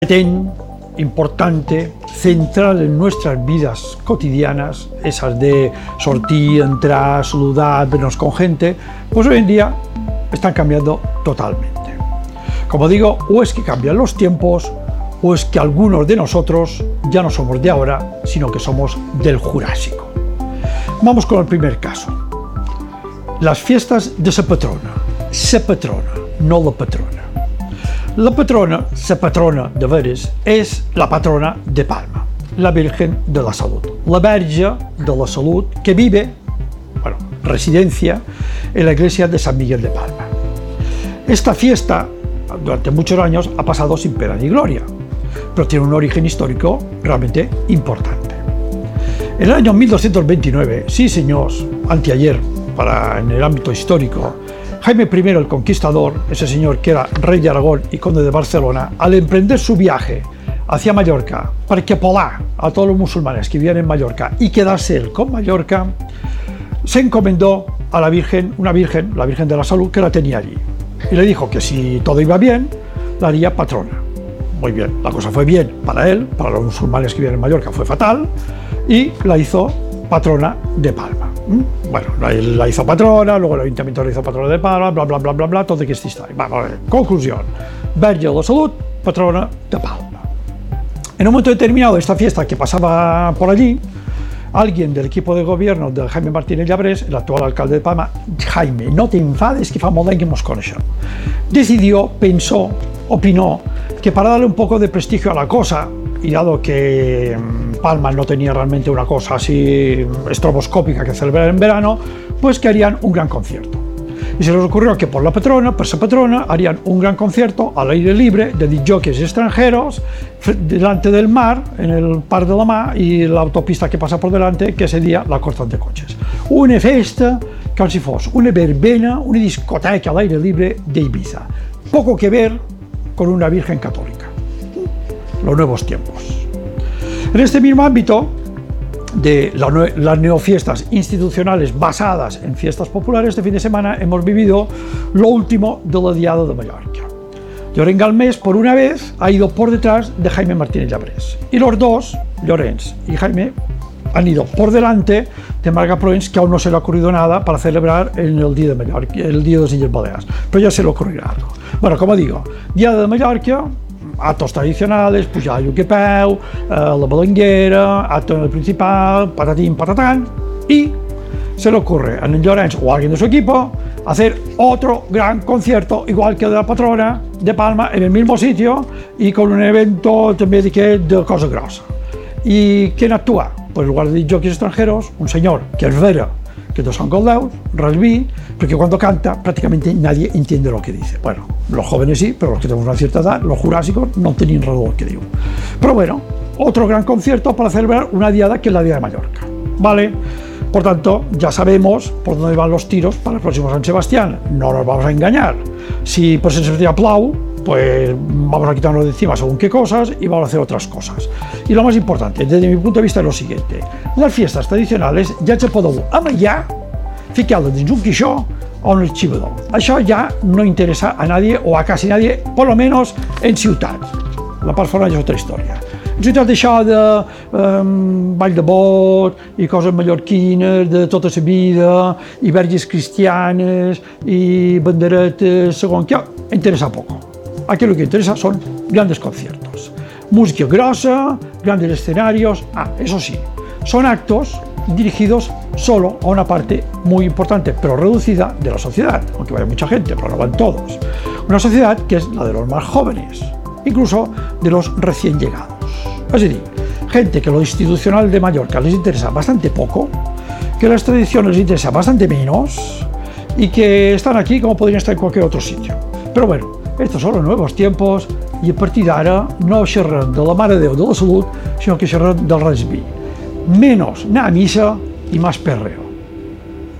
Ten importante, central en nuestras vidas cotidianas, esas de sortir, entrar, saludar, vernos con gente, pues hoy en día están cambiando totalmente. Como digo, o es que cambian los tiempos, o es que algunos de nosotros ya no somos de ahora, sino que somos del Jurásico. Vamos con el primer caso. Las fiestas de sa patrona, no la patrona. La patrona, sa patrona de veres, es la patrona de Palma, la Virgen de la Salud, la Verge de la Salud que vive, residencia en la iglesia de San Miguel de Palma. Esta fiesta, durante muchos años, ha pasado sin pena ni gloria, pero tiene un origen histórico realmente importante. En el año 1229, sí señores, anteayer, en el ámbito histórico, Jaime I el Conquistador, ese señor que era rey de Aragón y conde de Barcelona, al emprender su viaje hacia Mallorca para apolar a todos los musulmanes que vivían en Mallorca y quedarse él con Mallorca, se encomendó a la Virgen, la Virgen de la Salud, que la tenía allí. Y le dijo que si todo iba bien, la haría patrona. Muy bien, la cosa fue bien para él, para los musulmanes que vivían en Mallorca fue fatal, y la hizo patrona de Palma. Bueno, la hizo patrona, luego el ayuntamiento la hizo patrona de Palma, bla, bla, bla, bla, bla, toda esta historia. Vamos a ver, conclusión. Verge de la Salud, patrona de Palma. En un momento determinado de esta fiesta que pasaba por allí, alguien del equipo de gobierno de Jaime Martínez Llabrés, el actual alcalde de Palma, Jaime, no te enfades que fa molt que nos coneixem, decidió, pensó, opinó que para darle un poco de prestigio a la cosa, y dado que Palma no tenía realmente una cosa así estroboscópica que celebrar en verano, pues que harían un gran concierto. Y se les ocurrió que por su patrona, harían un gran concierto al aire libre de discjockeys extranjeros delante del mar, en el Parc de la Mar y la autopista que pasa por delante, que ese día la cortan de coches. Una festa com si fos una verbena, una discoteca al aire libre de Ibiza. Poco que ver con una virgen católica. Los nuevos tiempos. En este mismo ámbito de las neofiestas institucionales basadas en fiestas populares, este fin de semana hemos vivido lo último de la Diada de Mallorca. Llorenç Galmés, por una vez, ha ido por detrás de Jaime Martínez Llabrés. Y los dos, Llorenç y Jaime, han ido por delante de Marga Proens, que aún no se le ha ocurrido nada para celebrar en el Día de Mallorca, el Día de las Illes Baleares. Pero ya se le ocurrirá algo. Bueno, como digo, Diada de Mallorca, actos tradicionales, pujar al Yuquepeu, la balanguera, acto en el principal, patatín, patatán, y se le ocurre a Llorenç o a alguien de su equipo hacer otro gran concierto, igual que el de la patrona de Palma, en el mismo sitio y con un evento también de cosa grossa. ¿Y quién actúa? Pues en lugar de jockeys extranjeros, un señor que es vera, que no son goldeus, rasbí, porque cuando canta prácticamente nadie entiende lo que dice. Bueno, los jóvenes sí, pero los que tenemos una cierta edad, los jurásicos, no tenían razón lo que digo. Pero bueno, otro gran concierto para celebrar una diada que es la Diada de Mallorca. ¿Vale? Por tanto, ya sabemos por dónde van los tiros para el próximo San Sebastián. No nos vamos a engañar. Si por San Sebastián plau, pues vamos a quitarnos de encima según qué cosas y vamos a hacer otras cosas. Y lo más importante, desde mi punto de vista, es lo siguiente. Las fiestas tradicionales ja se podeu amallar, ficar-les dins un quixó o en el xivador. Això ja no interesa a nadie o a casi nadie, por lo menos en ciutats. La part fora és otra història. En ciutats això de ball de bot i coses mallorquines de tota la vida i verges cristianes i banderetes, segons què, interesa poco. Aquí lo que interesa son grandes conciertos, música grosa, grandes escenarios. Eso sí, son actos dirigidos solo a una parte muy importante, pero reducida, de la sociedad, aunque vaya mucha gente, pero no van todos. Una sociedad que es la de los más jóvenes, incluso de los recién llegados. Es decir, gente que lo institucional de Mallorca les interesa bastante poco, que las tradiciones les interesa bastante menos y que están aquí como podrían estar en cualquier otro sitio. Pero bueno, estos son los nuevos tiempos i a partir d'ara no xerrem de la Mare de Déu de la Salut, sinó que xerrem del Reis Vi. Menos anar a missa i más perreo.